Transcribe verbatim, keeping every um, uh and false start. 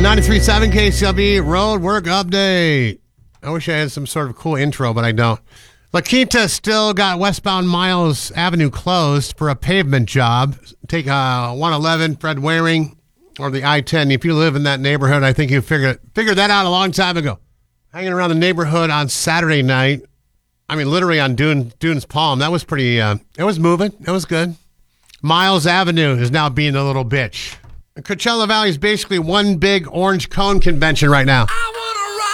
ninety-three point seven K C L B Road Work Update. I wish I had some sort of cool intro, but I don't. La Quinta still got westbound Miles Avenue closed for a pavement job. Take uh, one eleven, Fred Waring, or the I ten. If you live in that neighborhood, I think you figured figured that out a long time ago. Hanging around the neighborhood on Saturday night. I mean, literally on Dune, Dunes Palm. That was pretty, uh, it was moving. It was good. Miles Avenue is now being a little bitch. Coachella Valley is basically one big orange cone convention right now. I wanna